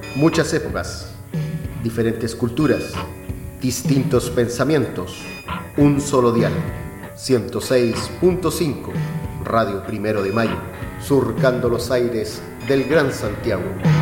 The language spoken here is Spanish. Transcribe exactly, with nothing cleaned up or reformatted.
Muchas épocas, diferentes culturas, distintos pensamientos, un solo dial. ciento seis punto cinco, Radio Primero de Mayo, surcando los aires del Gran Santiago.